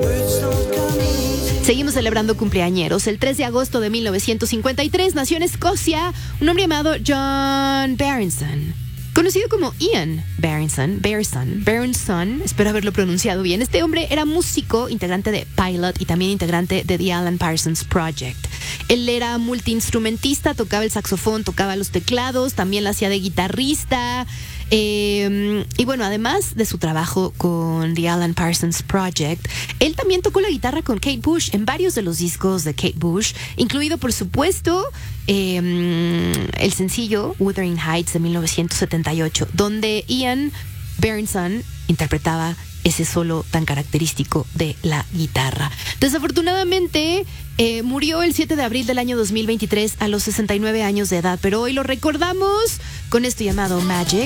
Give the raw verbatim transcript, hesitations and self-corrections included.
Seguimos celebrando cumpleañeros. El tres de agosto de mil novecientos cincuenta y tres nació en Escocia un hombre llamado John Berenson, conocido como Ian Berenson, Berenson, Berenson, espero haberlo pronunciado bien. Este hombre era músico, integrante de Pilot y también integrante de The Alan Parsons Project. Él era multiinstrumentista, tocaba el saxofón, tocaba los teclados, también la hacía de guitarrista. Eh, y bueno, además de su trabajo con The Alan Parsons Project, él también tocó la guitarra con Kate Bush en varios de los discos de Kate Bush, incluido por supuesto eh, el sencillo Wuthering Heights de mil novecientos setenta y ocho, donde Ian Berenson interpretaba ese solo tan característico de la guitarra. Desafortunadamente eh, murió el siete de abril del año dos mil veintitrés a los sesenta y nueve años de edad, pero hoy lo recordamos con esto llamado Magic.